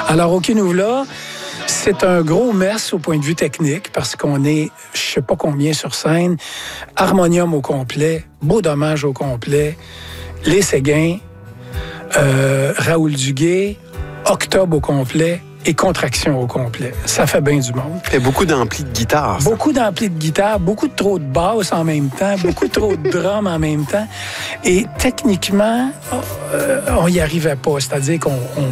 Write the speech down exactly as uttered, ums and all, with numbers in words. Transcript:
Alors, au Kinouvla, c'est un gros mess au point de vue technique parce qu'on est, je sais pas combien sur scène, harmonium au complet, beau dommage au complet, les Séguins, euh, Raoul Duguay, Octobre au complet et Contraction au complet. Ça fait bien du monde. Il y a beaucoup d'amplis de guitare. Ça. Beaucoup d'amplis de guitare, beaucoup de trop de basses en même temps, beaucoup de trop de drums en même temps. Et techniquement, euh, on n'y arrivait pas. C'est-à-dire qu'on on